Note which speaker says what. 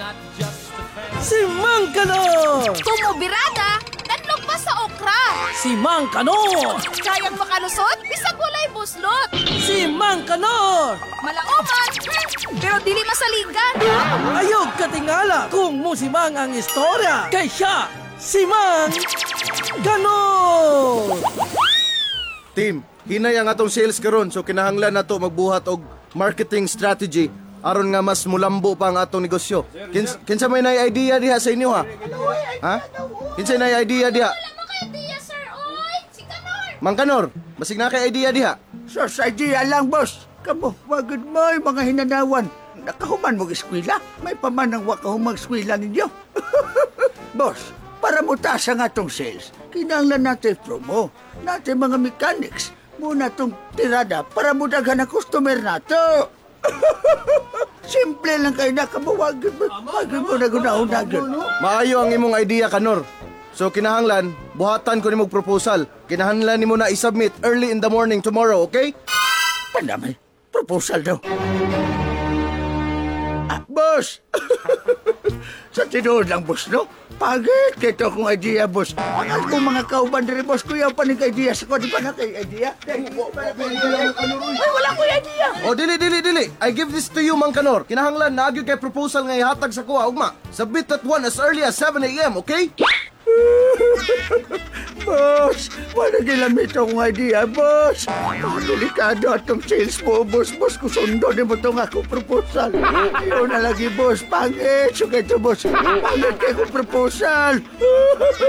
Speaker 1: Si Mang Kanor!
Speaker 2: Tumubirada, tanlog pa sa okra.
Speaker 1: Si Mang Kanor!
Speaker 2: Kayang makalusot, bisag walay buslot.
Speaker 1: Si Mang Kanor!
Speaker 2: Malaoman, pero dili masaligan.
Speaker 1: Ayog katingala kung musimang ang istorya. Kay siya, si Mang Kanor!
Speaker 3: Team, hinay ang atong sales karon so kinahanglan nato magbuhat og marketing strategy aron nga mas mulambo pa ang atong negosyo. Kinsa may nay idea diha sa inyo ha? Ha? Kinsa nay idea diha?
Speaker 2: Wala mo kay idea, sir. Oy, si Kanor.
Speaker 3: Mang Kanor, basig na kay idea diha.
Speaker 4: Sa idea lang, boss. Kamu, wagod mo yung mga hinanawan. Nakahuman mo eskwela? May pamanang wakahumang eskwela ninyo. Boss, para mutaas ang atong sales, kinahanglan natin promo. Natin mga mechanics. Muna tong tirada para mudaghan ang customer nato. Simple lang kayo na kamawagod mo. Wagod mo na gunahon-agad.
Speaker 3: Maayo ang imong idea Kanor. So kinahanglan buhatan ko nimog proposal. Kinahanglan nimo na i-submit early in the morning tomorrow, okay?
Speaker 4: Pandamay, proposal daw. Boss! Sa tinuod lang, boss, no? Pagit kito akong idea, boss. Ang akong mga kauban diri, boss, kuya pa ni idea sa ko. Di ba na kay idea? Ay, wala ko idea.
Speaker 3: O dili. I give this to you Mang Kanor. Kinahanglan na agyo kay proposal nga ihatag sa kuha ugma. Submit that one as early as 7 a.m., okay?
Speaker 4: Boss, wala gilamit akong idea, boss. Mga delikado atong sales mo, boss. Boss, kusundo ni mo itong akong proposal. Ayaw na lagi, boss. Pangit. So kaya boss, pangit kayo kong proposal.